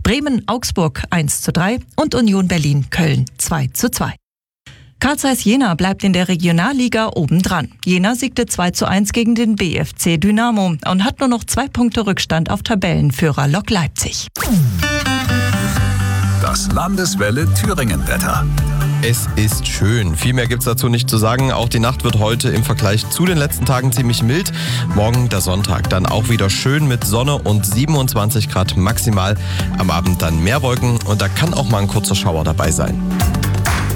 Bremen-Augsburg 1:3 und Union Berlin-Köln 2:2. Carl Zeiss Jena bleibt in der Regionalliga obendran. Jena siegte 2:1 gegen den BFC Dynamo und hat nur noch 2 Punkte Rückstand auf Tabellenführer Lok Leipzig. Das Landeswelle Thüringen-Wetter. Es ist schön. Viel mehr gibt's dazu nicht zu sagen. Auch die Nacht wird heute im Vergleich zu den letzten Tagen ziemlich mild. Morgen der Sonntag dann auch wieder schön mit Sonne und 27 Grad maximal. Am Abend dann mehr Wolken und da kann auch mal ein kurzer Schauer dabei sein.